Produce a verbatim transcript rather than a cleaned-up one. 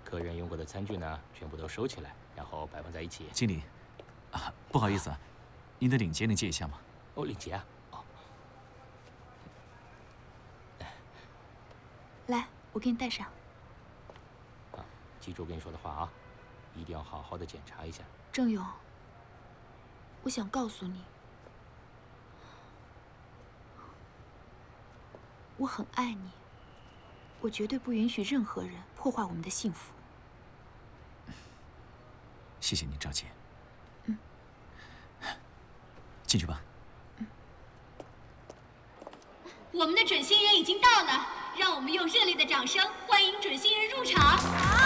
客人用过的餐具呢，全部都收起来，然后摆放在一起。 经理，啊，不好意思啊，您的领结能借一下吗？ 哦，领结啊。哦。 来，我给你戴上。 啊，记住我跟你说的话啊，一定要好好的检查一下。 郑勇，我想告诉你，我很爱你，我绝对不允许任何人破坏我们的幸福。 谢谢你，赵姐。 嗯。 进去吧。 嗯。 我们的准新人已经到了，让我们用热烈的掌声欢迎准新人入场。